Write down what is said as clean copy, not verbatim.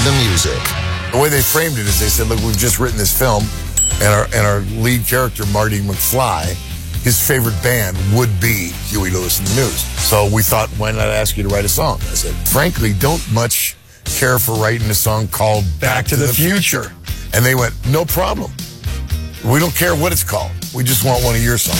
the music. The way they framed it is they said, look, we've just written this film, and our lead character, Marty McFly, his favorite band would be Huey Lewis and the News. So we thought, why not ask you to write a song? I said, frankly, don't much care for writing a song called Back to the Future. And they went, no problem. We don't care what it's called. We just want one of your songs.